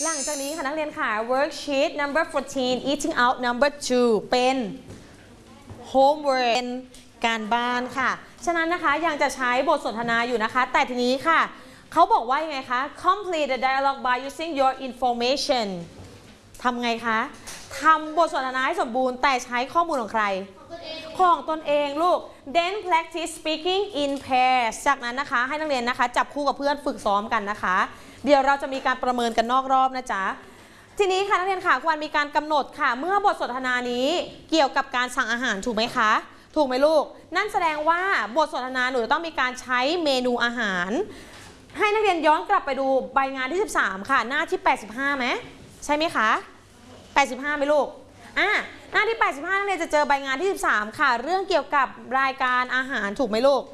หลังจากนี้ค่ะนักเรียนค่ะ worksheet number 14 eating out number 2 เป็น homework เป็นการบ้านค่ะฉะนั้นนะคะยังจะใช้บทสนทนาอยู่นะคะแต่ทีนี้ค่ะเขาบอกว่ายังไงคะ complete the dialogue by using your information ทำไงคะทำบทสนทนาให้สมบูรณ์แต่ใช้ข้อมูลของใครของตนเองลูก then practice speaking in pairs จากนั้นนะคะให้นักเรียนนะคะจับคู่กับเพื่อนฝึกซ้อมกันนะคะเดี๋ยวเราจะมีการประเมินกันนอกรอบนะจ๊ะทีนี้ค่ะนักเรียนค่ะควรมีการกำหนดค่ะเมื่อบทสนทนานี้เกี่ยวกับการสั่งอาหารถูกไหมคะถูกไหมลูกนั่นแสดงว่าบทสนทนาหนูจะต้องมีการใช้เมนูอาหารให้นักเรียนย้อนกลับไปดูใบงานที่13ค่ะหน้าที่85ไหมใช่ไหมคะ85ไหมลูกหน้าที่85นักเรียนจะเจอใบงานที่13ค่ะเรื่องเกี่ยวกับรายการอาหารถูกไหมลูก